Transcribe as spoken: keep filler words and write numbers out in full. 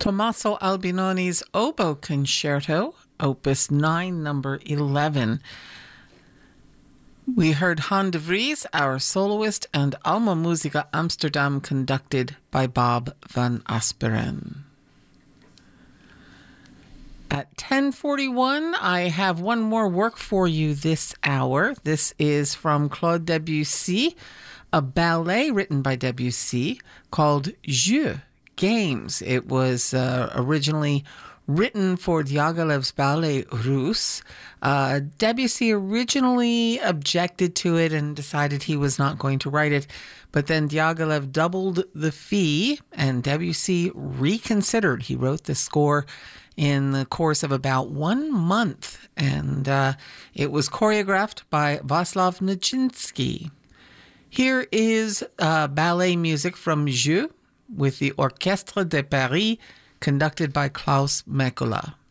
Tommaso Albinoni's Oboe Concerto, Opus nine, number eleven. We heard Han de Vries, our soloist, and Alma Musica Amsterdam, conducted by Bob van Asperen. At ten forty-one, I have one more work for you this hour. This is from Claude Debussy, a ballet written by Debussy called Jeux, Games. It was uh, originally written for Diaghilev's Ballet Russe. Uh, Debussy originally objected to it and decided he was not going to write it, but then Diaghilev doubled the fee and Debussy reconsidered. He wrote the score in the course of about one month, and uh, it was choreographed by Václav Nijinsky. Here is uh, ballet music from Jeux with the Orchestre de Paris, conducted by Klaus Mekula.